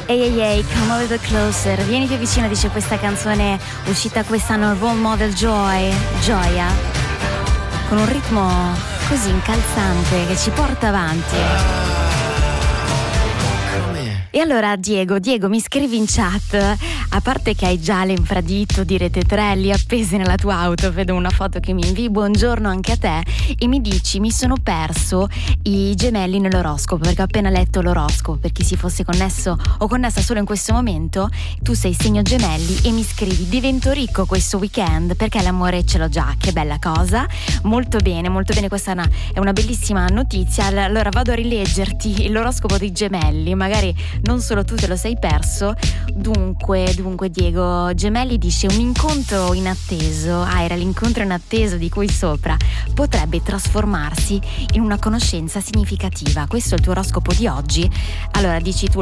Ehi ehi ehi, come a little closer. Vieni più vicino, dice questa canzone uscita quest'anno, Role Model Gioia, con un ritmo così incalzante che ci porta avanti. E allora Diego, mi scrivi in chat, a parte che hai già l'infradito di Rete 3 lì appesi nella tua auto, vedo una foto che mi invii, buongiorno anche a te, e mi dici mi sono perso i gemelli nell'oroscopo, perché ho appena letto l'oroscopo, per chi si fosse connesso o connessa solo in questo momento, tu sei segno gemelli e mi scrivi divento ricco questo weekend perché l'amore ce l'ho già, che bella cosa, molto bene, questa è una bellissima notizia. Allora vado a rileggerti l'oroscopo dei gemelli, magari non solo tu te lo sei perso. Dunque Diego, Gemelli dice un incontro inatteso, era l'incontro inatteso di cui sopra, potrebbe trasformarsi in una conoscenza significativa. Questo è il tuo oroscopo di oggi. Allora dici tu